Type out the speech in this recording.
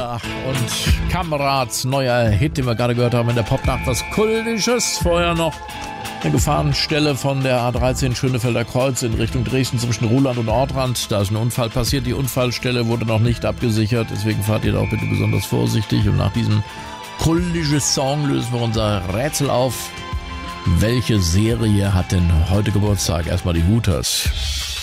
Bender und Kamerad, neuer Hit, den wir gerade gehört haben in der Popnacht, was Kultisches. Vorher noch eine Gefahrenstelle von der A13 Schönefelder Kreuz in Richtung Dresden zwischen Ruhland und Ortrand. Da ist ein Unfall passiert, die Unfallstelle wurde noch nicht abgesichert, deswegen fahrt ihr da auch bitte besonders vorsichtig. Und nach diesem kultischen Song lösen wir unser Rätsel auf. Welche Serie hat denn heute Geburtstag? Erstmal die Hooters.